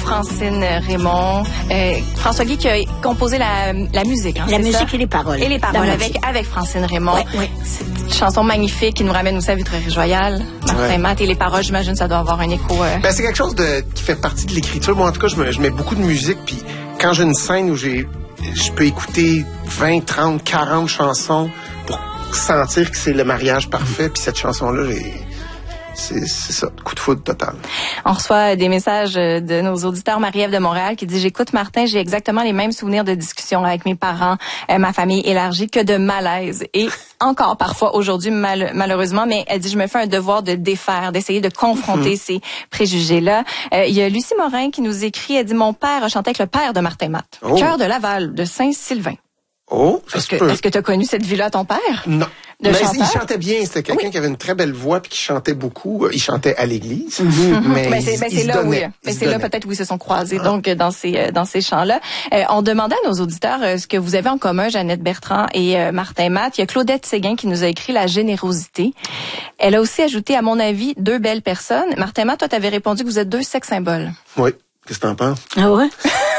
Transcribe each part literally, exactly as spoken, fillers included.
Francine Raymond. Euh, François Guy qui a composé la, la musique. Hein, la musique ça? et les paroles. Et les paroles avec, avec Francine Raymond. Ouais, ouais. C'est une chanson magnifique qui nous ramène aussi à Vitrerie-Royale. Martin ouais. Matt et les paroles, j'imagine, ça doit avoir un écho. Euh... Ben, c'est quelque chose de, qui fait partie de l'écriture. Moi, en tout cas, je, me, je mets beaucoup de musique. Puis quand j'ai une scène où j'ai, je peux écouter vingt, trente, quarante chansons pour sentir que c'est le mariage parfait. Puis cette chanson-là, j'ai... C'est, c'est ça, coup de foudre total. On reçoit des messages de nos auditeurs. Marie-Ève de Montréal qui dit « J'écoute Martin, j'ai exactement les mêmes souvenirs de discussion avec mes parents, euh, ma famille élargie, que de malaise. Et encore parfois aujourd'hui, mal, malheureusement, mais elle dit « Je me fais un devoir de défaire, d'essayer de confronter mm-hmm. ces préjugés-là. Euh, » Il y a Lucie Morin qui nous écrit, elle dit « Mon père a chanté avec le père de Martin Matt, oh. Cœur de Laval, de Saint-Sylvain. » Oh, ça est-ce se que, peut. Est-ce que tu as connu cette vie-là, ton père? Non. De mais chanteur? il chantait bien. C'était quelqu'un oui. qui avait une très belle voix puis qui chantait beaucoup. Il chantait à l'église. Mm-hmm. Mais ben c'est, ben il, c'est il là, donnait, oui. Mais c'est là peut-être où ils se sont croisés, ah. donc dans ces dans ces chants-là. Euh, on demandait à nos auditeurs euh, ce que vous avez en commun, Jeannette Bertrand et euh, Martin Matt. Il y a Claudette Séguin qui nous a écrit la générosité. Elle a aussi ajouté, à mon avis, deux belles personnes. Martin Matt, toi, t'avais répondu que vous êtes deux sex symboles. Oui. Qu'est-ce que t'en penses? Ah ouais?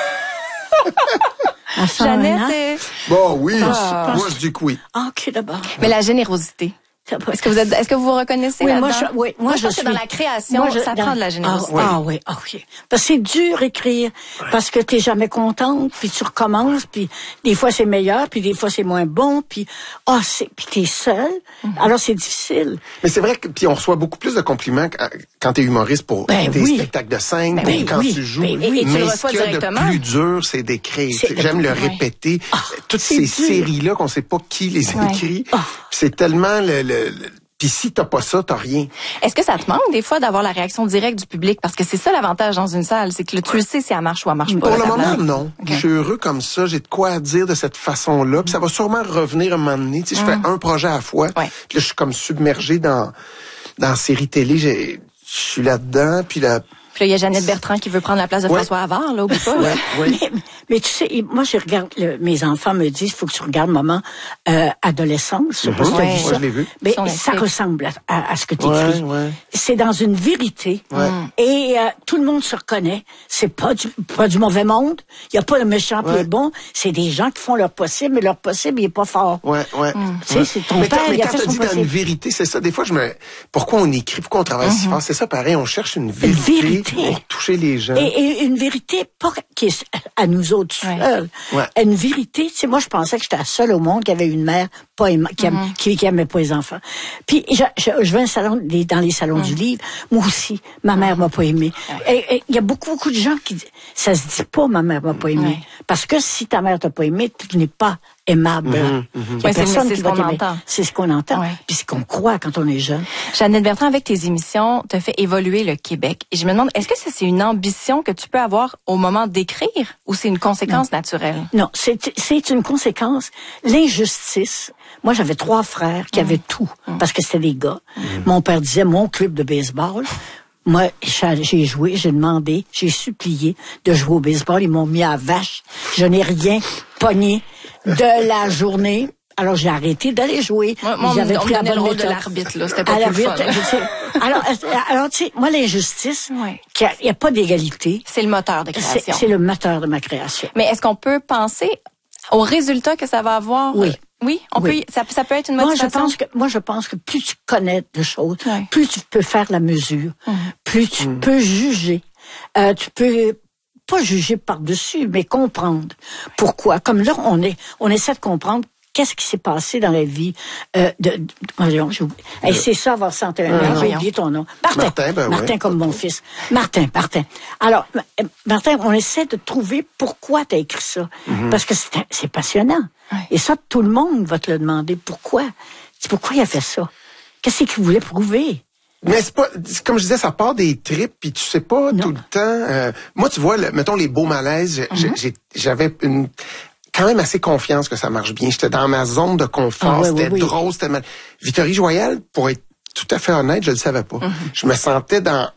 Jeannette. Et... Bon, oui. Ah. Moi, je dis que oui. Ah, OK, d'abord. Mais la générosité. Est-ce que vous êtes, est-ce que vous vous reconnaissez oui, là-dedans? Moi, je, oui, moi, moi, je, je pense suis... que dans la création, moi, je, ça dans... prend de la générosité. Ah, ah oui, ah, OK. Parce que c'est dur écrire, ouais. parce que t'es jamais contente, puis tu recommences, puis des fois c'est meilleur, puis des fois c'est moins bon, puis ah, oh, c'est, puis t'es seule. Mm-hmm. Alors c'est difficile. Mais c'est vrai que puis on reçoit beaucoup plus de compliments quand t'es humoriste pour ben tes oui. spectacles de scène, ben pour ben quand oui. tu joues. Ben oui. Et, et mais tu le ce qu'il y a directement. de plus dur, c'est d'écrire. C'est... J'aime le répéter. Oh, Toutes ces dur. séries-là qu'on sait pas qui les ouais. écrit, oh. c'est tellement le, le, le puis si t'as pas ça, t'as rien. Est-ce que ça te manque des fois d'avoir la réaction directe du public? Parce que c'est ça l'avantage dans une salle, c'est que tu le sais si elle marche ou elle marche pas. Pour le moment, non. Okay. Je suis heureux comme ça. J'ai de quoi dire de cette façon-là. Puis ça va sûrement revenir un moment donné. Tu sais, je mm. fais un projet à la fois. Ouais. Puis là, je suis comme submergé dans dans la série télé. J'ai, je suis là-dedans. Puis là. Puis là, il y a Jeannette Bertrand qui veut prendre la place de ouais. François Havard, là, oublie pas. Ouais, ouais. mais, mais tu sais, moi, je regarde, le, mes enfants me disent, il faut que tu regardes Maman euh, adolescence. Mm-hmm. Parce que ouais. ça. Moi, je l'ai vu. Mais ça fait. ressemble à, à, à ce que tu écris. Ouais, ouais. C'est dans une vérité. Ouais. Et euh, tout le monde se reconnaît. C'est pas du, pas du mauvais monde. Il y a pas de méchant ouais. puis le bon. C'est des gens qui font leur possible, mais leur possible, il est pas fort. Ouais, ouais. Mm. Tu sais, ouais. c'est ton mais père, mais il a quand fait t'as son dit possible. dans une vérité, c'est ça. Des fois, je me, pourquoi on écrit, pourquoi on travaille mm-hmm. si fort? C'est ça, pareil. On cherche une vérité, une vérité. pour toucher les gens. Et, et une vérité pas qui est à nous autres seuls. Ouais. Une vérité, tu sais, moi je pensais que j'étais la seule au monde qui avait une mère pas aima, qui, aime, mm-hmm. qui, qui aimait pas les enfants. Puis je, je, je vais un salon, les, dans les salons mm-hmm. du livre. Moi aussi, ma mère m'a pas aimé. Et il y a beaucoup beaucoup de gens qui disent, ça se dit pas ma mère m'a pas aimé, ouais. parce que si ta mère t'a pas aimé, tu n'es pas aimable. Mm-hmm. Mm-hmm. Ouais, c'est, c'est ce qu'on entend. C'est ce qu'on entend. Ouais. Puis c'est ce qu'on croit quand on est jeune. Jeannette Bertrand, avec tes émissions, t'as fait évoluer le Québec. Et je me demande, est-ce que ça, c'est une ambition que tu peux avoir au moment d'écrire ou c'est une conséquence non. naturelle? Non, c'est, c'est une conséquence. L'injustice. Moi, j'avais trois frères qui mmh. avaient tout mmh. parce que c'était des gars. Mmh. Mon père disait, mon club de baseball. Moi, j'ai joué, j'ai demandé, j'ai supplié de jouer au baseball. Ils m'ont mis à vache. Je n'ai rien pogné de la journée. Alors, j'ai arrêté d'aller jouer. Moi, moi, J'avais on pris me donnait le rôle méthode. de l'arbitre, là. C'était pas plus le fun. alors, alors, tu sais, moi, l'injustice, ouais. il n'y a pas d'égalité. C'est le moteur de création. C'est, c'est le moteur de ma création. Mais est-ce qu'on peut penser au résultat que ça va avoir? Oui. Oui, on oui. peut, ça, ça peut être une motivation. Moi, je pense que, moi, je pense que plus tu connais de choses, ouais. plus tu peux faire la mesure, mmh. plus tu mmh. peux juger. Euh, tu peux pas juger par-dessus, mais comprendre. Pourquoi? Comme là, on est, on essaie de comprendre qu'est-ce qui s'est passé dans la vie euh, de... de voyons, j'ai oublié. Hey, c'est ça, avoir cent et un ans, j'ai oublié ton nom. Martin. Martin, ben Martin ouais. comme mon fils. Martin, Martin. Alors, Martin, on essaie de trouver pourquoi tu as écrit ça. Mm-hmm. Parce que c'est, c'est passionnant. Ouais. Et ça, tout le monde va te le demander. Pourquoi? C'est pourquoi il a fait ça? Qu'est-ce qu'il voulait prouver? Mais c'est pas, comme je disais, ça part des tripes, puis tu sais pas non. tout le temps. Euh, moi, tu vois, le, mettons les beaux malaises, mm-hmm. j'ai, j'avais une... quand même assez confiance que ça marche bien. J'étais dans ma zone de confort, ah, oui, c'était oui, drôle, oui. c'était mal. Vitrerie-Royale, pour être tout à fait honnête, je le savais pas. Mm-hmm. Je me sentais dans